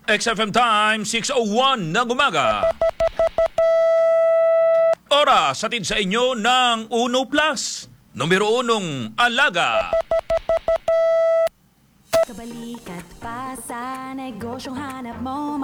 XFM Time, 6:01 ng umaga. Oras atid sa inyo ng Uno Plus. Numero 1 alaga. Kabalikat pa sa negosyong hanap mo.